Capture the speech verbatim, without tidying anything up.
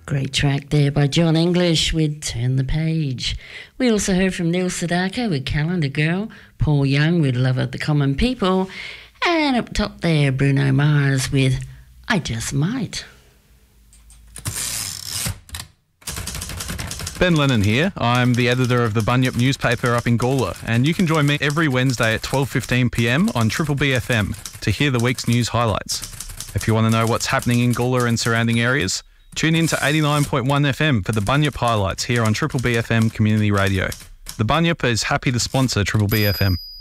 Great track there by John English with Turn the Page. We also heard from Neil Sedaka with Calendar Girl, Paul Young with Love of the Common People, and up top there, Bruno Mars with I Just Might. Ben Lennon here. I'm the editor of the Bunyip newspaper up in Gawler, and you can join me every Wednesday at twelve fifteen p m on Triple B F M to hear the week's news highlights. If you want to know what's happening in Gawler and surrounding areas, tune in to eighty-nine point one F M for the Bunyip highlights here on Triple B F M Community Radio. The Bunyip is happy to sponsor Triple B F M.